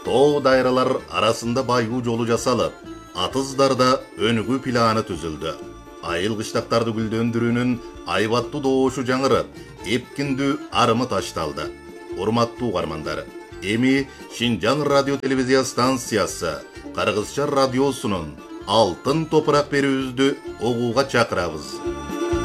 Too dайралар арасында байгу жолу жасалып, атыздарда өнүгүү планы түзүлдү. Айыл кыштактарды гүлдөндүрүүнүн айбаттуу доошу жаңырып, эпкиндүү арымы ташталды. Урматтуу угармандар, эми Шинжаң радио телевизия станциясы Кыргызча радиосунун Алтын топурак берүүбүздү угууга чакырабыз.